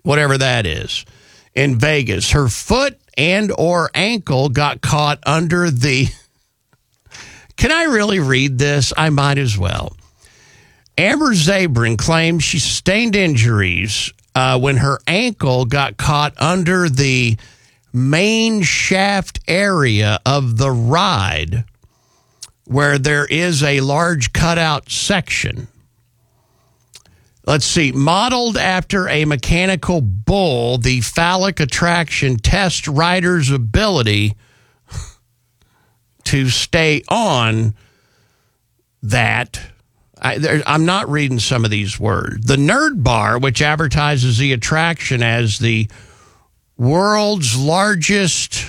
whatever that is, in Vegas. Her foot and or ankle got caught under the... Can I really read this? I might as well. Amber Zabrin claims she sustained injuries when her ankle got caught under the main shaft area of the ride where there is a large cutout section. Let's see. Modeled after a mechanical bull, the phallic attraction tests riders' ability to stay on that. I'm not reading some of these words. The Nerd Bar, which advertises the attraction as the world's largest,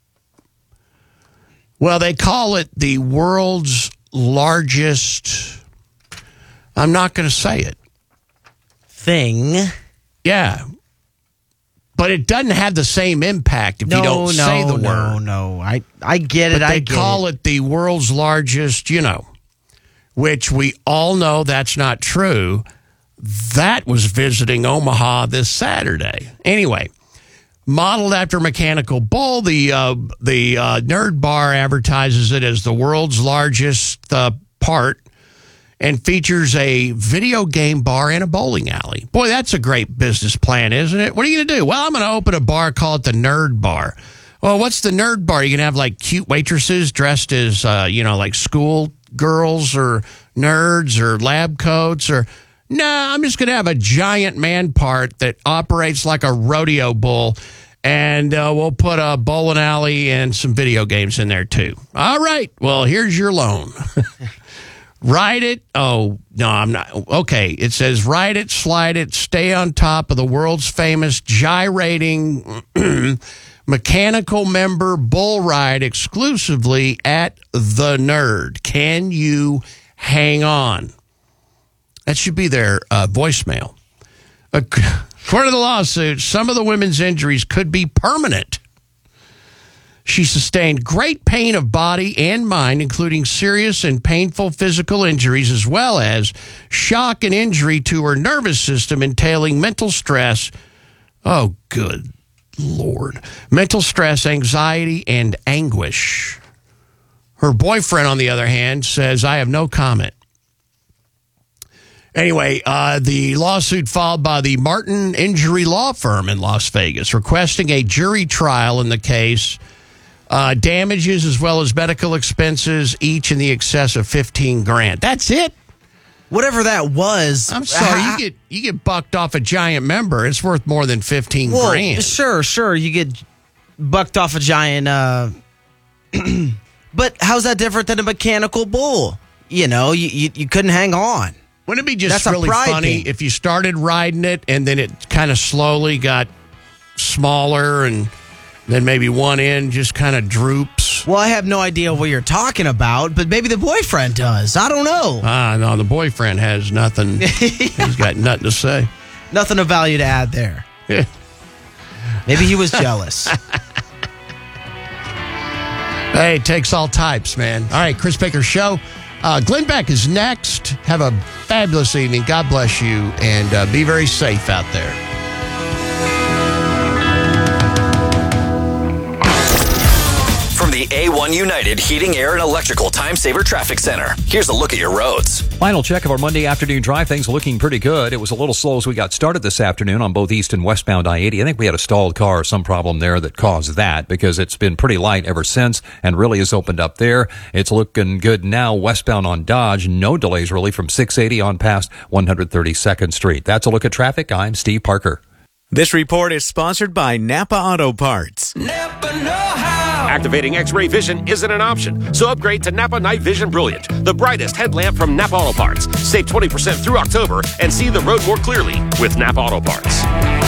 well, they call it the world's largest, I'm not going to say it. Thing. Yeah. But it doesn't have the same impact if you don't say the word. No. I get it. But they call it the world's largest, which we all know that's not true. That was visiting Omaha this Saturday. Anyway, modeled after Mechanical Bull, the Nerd Bar advertises it as the world's largest part and features a video game bar and a bowling alley. Boy, that's a great business plan, isn't it? What are you going to do? Well, I'm going to open a bar, call it the Nerd Bar. Well, what's the Nerd Bar? You going to have like cute waitresses dressed as, like school girls or nerds or lab coats or... No, I'm just going to have a giant man part that operates like a rodeo bull, and we'll put a bowling alley and some video games in there, too. All right. Well, here's your loan. Ride it. Oh, no, I'm not. Okay. It says ride it, slide it, stay on top of the world's famous gyrating mechanical member bull ride exclusively at The Nerd. Can you hang on? That should be their voicemail. According to the lawsuit, some of the women's injuries could be permanent. She sustained great pain of body and mind, including serious and painful physical injuries, as well as shock and injury to her nervous system, entailing mental stress. Oh, good Lord. Mental stress, anxiety, and anguish. Her boyfriend, on the other hand, says, I have no comment. Anyway, the lawsuit filed by the Martin Injury Law Firm in Las Vegas, requesting a jury trial in the case, damages as well as medical expenses, each in the excess of $15,000. That's it. Whatever that was. I'm sorry, you get bucked off a giant member. It's worth more than $15,000. Well, sure. You get bucked off a giant. But how's that different than a mechanical bull? You couldn't hang on. Wouldn't it be just really funny if you started riding it and then it kind of slowly got smaller and then maybe one end just kind of droops? Well, I have no idea what you're talking about, but maybe the boyfriend does. I don't know. No, the boyfriend has nothing. He's got nothing to say. Nothing of value to add there. Maybe he was jealous. Hey, it takes all types, man. All right, Chris Baker Show. Glenn Beck is next. Have a fabulous evening. God bless you, and be very safe out there. From the A1 United Heating, Air, and Electrical Time Saver Traffic Center, here's a look at your roads. Final check of our Monday afternoon drive. Things looking pretty good. It was a little slow as we got started this afternoon on both east and westbound I-80. I think we had a stalled car or some problem there that caused that because it's been pretty light ever since and really has opened up there. It's looking good now westbound on Dodge. No delays really from 680 on past 132nd Street. That's a look at traffic. I'm Steve Parker. This report is sponsored by Napa Auto Parts. Napa know-how. Activating X-ray vision isn't an option, so upgrade to Napa Night Vision Brilliant, the brightest headlamp from Napa Auto Parts. Save 20% through October and see the road more clearly with Napa Auto Parts.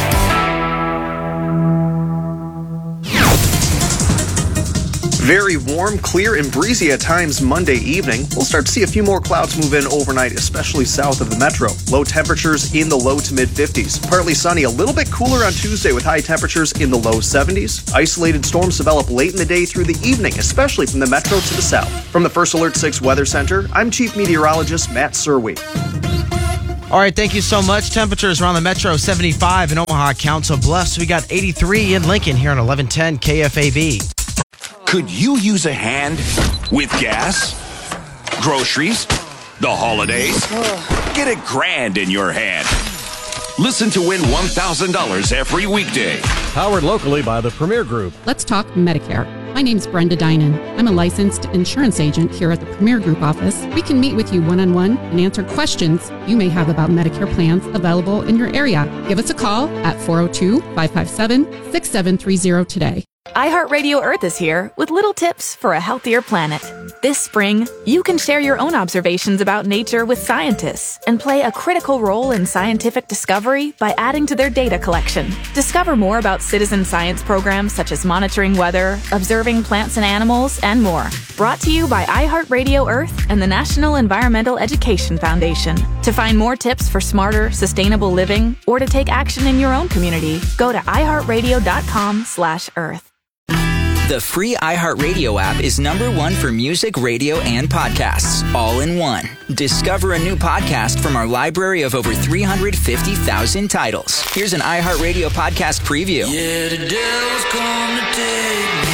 Very warm, clear, and breezy at times Monday evening. We'll start to see a few more clouds move in overnight, especially south of the metro. Low temperatures in the low to mid-50s. Partly sunny, a little bit cooler on Tuesday with high temperatures in the low 70s. Isolated storms develop late in the day through the evening, especially from the metro to the south. From the First Alert 6 Weather Center, I'm Chief Meteorologist Matt Serwe. All right, thank you so much. Temperatures around the metro, 75 in Omaha, Council Bluffs. We got 83 in Lincoln here on 1110 KFAB. Could you use a hand with gas, groceries, the holidays? Get $1,000 in your hand. Listen to win $1,000 every weekday. Powered locally by the Premier Group. Let's talk Medicare. My name's Brenda Dinan. I'm a licensed insurance agent here at the Premier Group office. We can meet with you one-on-one and answer questions you may have about Medicare plans available in your area. Give us a call at 402-557-6730 today. iHeartRadio Earth is here with little tips for a healthier planet. This spring, you can share your own observations about nature with scientists and play a critical role in scientific discovery by adding to their data collection. Discover more about citizen science programs such as monitoring weather, observing plants and animals, and more. Brought to you by iHeartRadio Earth and the National Environmental Education Foundation. To find more tips for smarter, sustainable living or to take action in your own community, go to iHeartRadio.com/Earth. The free iHeartRadio app is #1 for music, radio, and podcasts, all in one. Discover a new podcast from our library of over 350,000 titles. Here's an iHeartRadio podcast preview. Yeah, the devil's come to take me.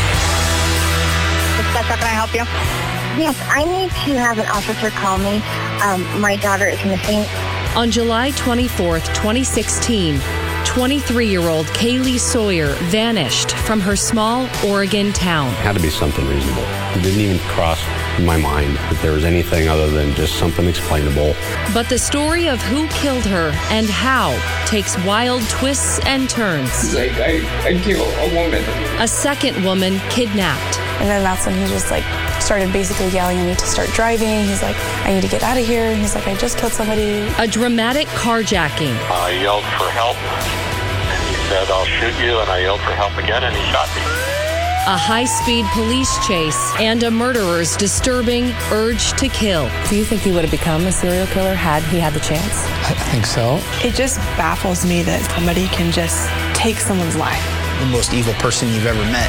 Can I help you? Yes, I need to have an officer call me. My daughter is missing. On July 24th, 2016, 23-year-old Kaylee Sawyer vanished from her small Oregon town. It had to be something reasonable. It didn't even cross my mind that there was anything other than just something explainable. But the story of who killed her and how takes wild twists and turns. I killed a woman. A second woman kidnapped. And then that's when he just started basically yelling at me to start driving. He's like, I need to get out of here. He's like, I just killed somebody. A dramatic carjacking. I yelled for help. He said, I'll shoot you, and I yelled for help again, and he shot me. A high-speed police chase and a murderer's disturbing urge to kill. Do you think he would have become a serial killer had he had the chance? I think so. It just baffles me that somebody can just take someone's life. The most evil person you've ever met.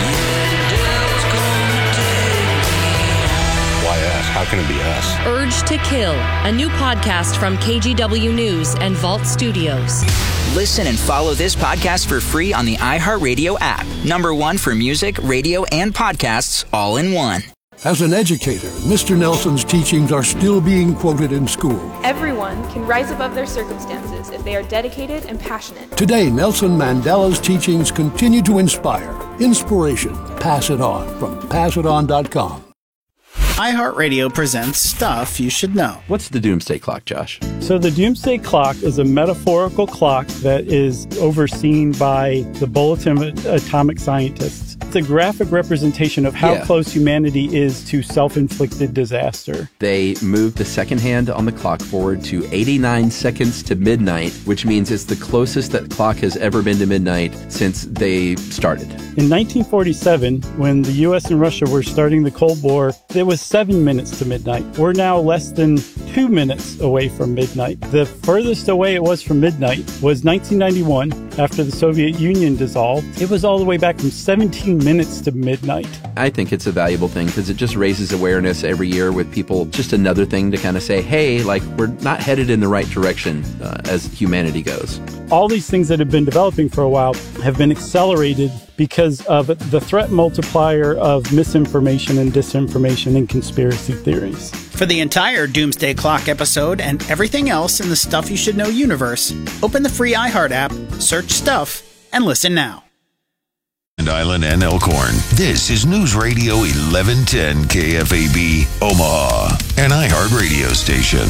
Why us? How can it be us? Urge to Kill, a new podcast from KGW News and Vault Studios. Listen and follow this podcast for free on the iHeartRadio app. #1 for music, radio, and podcasts, all in one. As an educator, Mr. Nelson's teachings are still being quoted in school. Everyone can rise above their circumstances if they are dedicated and passionate. Today, Nelson Mandela's teachings continue to inspire. Inspiration. Pass it on from PassItOn.com. iHeartRadio presents Stuff You Should Know. What's the Doomsday Clock, Josh? So the Doomsday Clock is a metaphorical clock that is overseen by the Bulletin of Atomic Scientists. It's a graphic representation of how close humanity is to self-inflicted disaster. They moved the second hand on the clock forward to 89 seconds to midnight, which means it's the closest that clock has ever been to midnight since they started. In 1947, when the U.S. and Russia were starting the Cold War, it was 7 minutes to midnight. We're now less than 2 minutes away from midnight. The furthest away it was from midnight was 1991, after the Soviet Union dissolved. It was all the way back from 17 minutes to midnight. I think it's a valuable thing because it just raises awareness every year with people. Just another thing to kind of say, hey, we're not headed in the right direction as humanity goes. All these things that have been developing for a while have been accelerated because of the threat multiplier of misinformation and disinformation and conspiracy theories. For the entire Doomsday Clock episode and everything else in the Stuff You Should Know universe, open the free iHeart app, search Stuff, and listen now. And Island and Elkhorn. This is News Radio 1110 KFAB, Omaha, an iHeart radio station.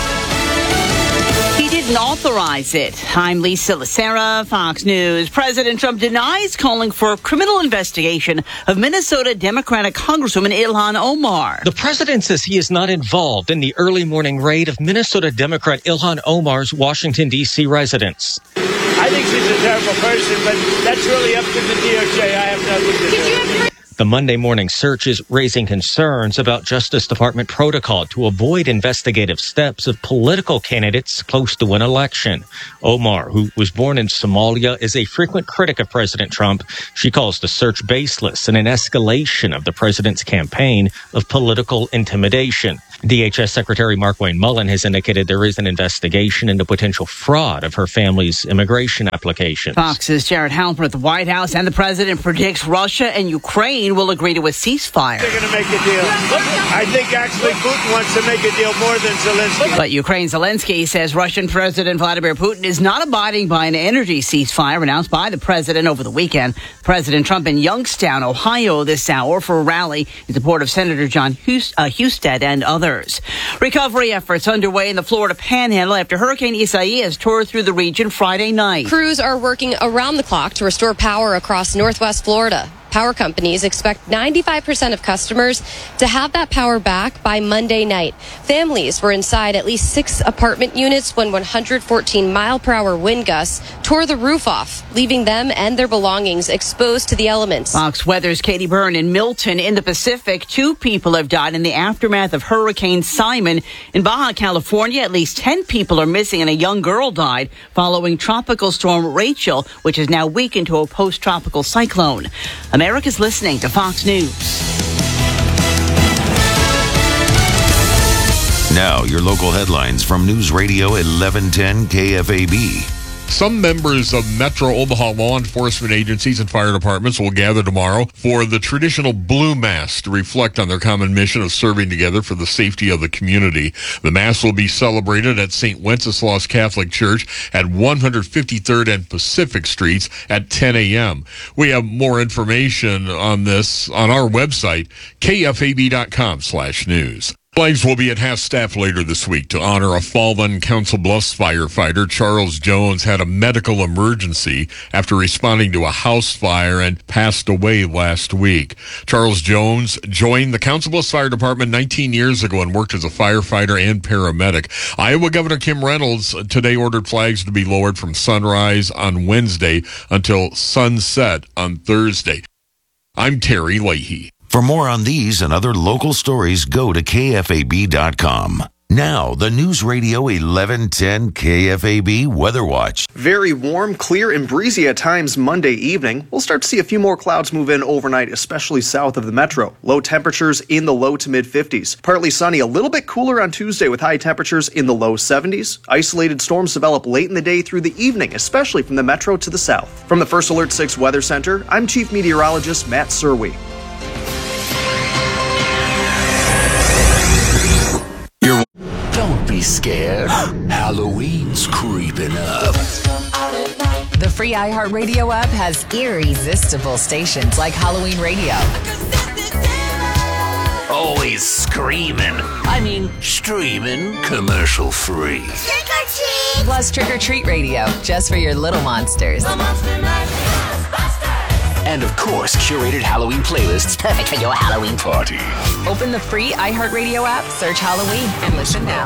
He didn't authorize it. I'm Lisa Lacera, Fox News. President Trump denies calling for a criminal investigation of Minnesota Democratic Congresswoman Ilhan Omar. The president says he is not involved in the early morning raid of Minnesota Democrat Ilhan Omar's Washington, D.C. residence. I think she's a terrible person, but that's really up to the DOJ. I have nothing to do. The Monday morning search is raising concerns about Justice Department protocol to avoid investigative steps of political candidates close to an election. Omar, who was born in Somalia, is a frequent critic of President Trump. She calls the search baseless and an escalation of the president's campaign of political intimidation. DHS Secretary Markwayne Mullin has indicated there is an investigation into potential fraud of her family's immigration applications. Fox's Jared Halpern at the White House, and the president predicts Russia and Ukraine will agree to a ceasefire. They're going to make a deal. I think actually Putin wants to make a deal more than Zelensky. But Ukraine's Zelensky says Russian President Vladimir Putin is not abiding by an energy ceasefire announced by the president over the weekend. President Trump in Youngstown, Ohio this hour for a rally in support of Senator John Husted and others. Recovery efforts underway in the Florida Panhandle after Hurricane Isaias tore through the region Friday night. Crews are working around the clock to restore power across northwest Florida. Power companies expect 95% of customers to have that power back by Monday night. Families were inside at least 6 apartment units when 114-mile-per-hour wind gusts tore the roof off, leaving them and their belongings exposed to the elements. Fox Weather's Katie Byrne in Milton in the Pacific. 2 people have died in the aftermath of Hurricane Simon. In Baja California, at least 10 people are missing and a young girl died following Tropical Storm Rachel, which has now weakened to a post-tropical cyclone. America's listening to Fox News. Now, your local headlines from News Radio 1110 KFAB. Some members of Metro Omaha law enforcement agencies and fire departments will gather tomorrow for the traditional Blue Mass to reflect on their common mission of serving together for the safety of the community. The Mass will be celebrated at St. Wenceslaus Catholic Church at 153rd and Pacific Streets at 10 a.m. We have more information on this on our website, kfab.com/news. Flags will be at half-staff later this week to honor a fallen Council Bluffs firefighter. Charles Jones had a medical emergency after responding to a house fire and passed away last week. Charles Jones joined the Council Bluffs Fire Department 19 years ago and worked as a firefighter and paramedic. Iowa Governor Kim Reynolds today ordered flags to be lowered from sunrise on Wednesday until sunset on Thursday. I'm Terry Leahy. For more on these and other local stories, go to KFAB.com. Now, the News Radio 1110 KFAB Weather Watch. Very warm, clear, and breezy at times Monday evening. We'll start to see a few more clouds move in overnight, especially south of the metro. Low temperatures in the low to mid-50s. Partly sunny, a little bit cooler on Tuesday with high temperatures in the low 70s. Isolated storms develop late in the day through the evening, especially from the metro to the south. From the First Alert 6 Weather Center, I'm Chief Meteorologist Matt Serwe. Don't be scared. Halloween's creeping up. The free iHeartRadio app has irresistible stations like Halloween Radio. Always screaming. I mean, streaming commercial free. Trick or treat! Plus Trick or Treat Radio, just for your little monsters. And of course, curated Halloween playlists perfect for your Halloween party. Open the free iHeartRadio app, search Halloween, and listen now.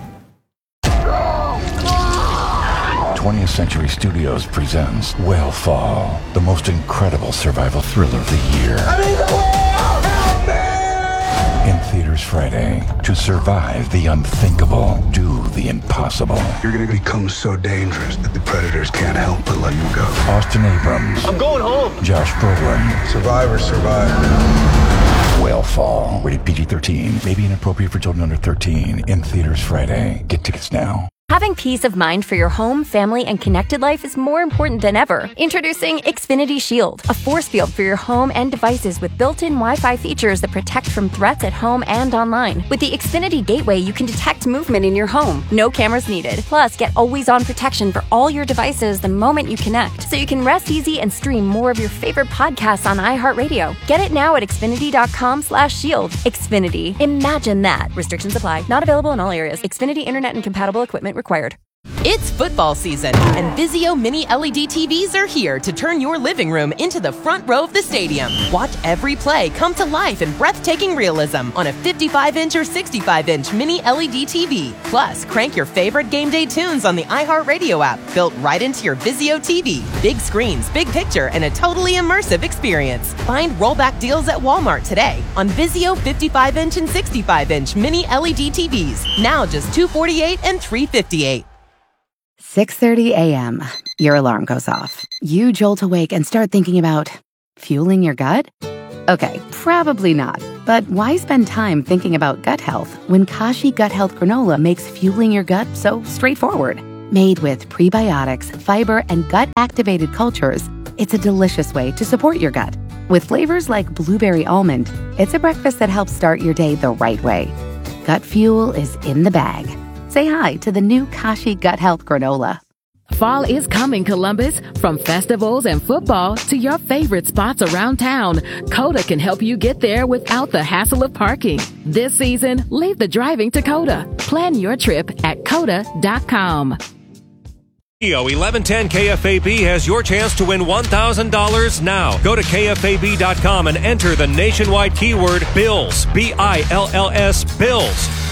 20th Century Studios presents Whale Fall, the most incredible survival thriller of the year. I'm in the whale! Help me! In theaters Friday. To survive the unthinkable, do the impossible. You're going to become so dangerous that the predators can't help but let you go. Austin Abrams. I'm going home. Josh Brolin. Survivor. Whale Fall. Rated PG-13. May be inappropriate for children under 13. In theaters Friday. Get tickets now. Having peace of mind for your home, family, and connected life is more important than ever. Introducing Xfinity Shield, a force field for your home and devices with built-in Wi-Fi features that protect from threats at home and online. With the Xfinity Gateway, you can detect movement in your home. No cameras needed. Plus, get always-on protection for all your devices the moment you connect, so you can rest easy and stream more of your favorite podcasts on iHeartRadio. Get it now at Xfinity.com/shield. Xfinity. Imagine that. Restrictions apply. Not available in all areas. Xfinity Internet and compatible equipment required. It's football season, and Vizio Mini LED TVs are here to turn your living room into the front row of the stadium. Watch every play come to life in breathtaking realism on a 55-inch or 65-inch Mini LED TV. Plus, crank your favorite game day tunes on the iHeartRadio app, built right into your Vizio TV. Big screens, big picture, and a totally immersive experience. Find rollback deals at Walmart today on Vizio 55-inch and 65-inch Mini LED TVs. Now just $248 and $358. 6:30 a.m. Your alarm goes off. You jolt awake and start thinking about fueling your gut? Okay, probably not. But why spend time thinking about gut health when Kashi Gut Health Granola makes fueling your gut so straightforward? Made with prebiotics, fiber, and gut-activated cultures, it's a delicious way to support your gut. With flavors like blueberry almond, it's a breakfast that helps start your day the right way. Gut fuel is in the bag. Say hi to the new Kashi Gut Health Granola. Fall is coming, Columbus. From festivals and football to your favorite spots around town, Coda can help you get there without the hassle of parking. This season, leave the driving to Coda. Plan your trip at Coda.com. 1110 KFAB has your chance to win $1,000 now. Go to KFAB.com and enter the nationwide keyword BILLS, BILLS, BILLS.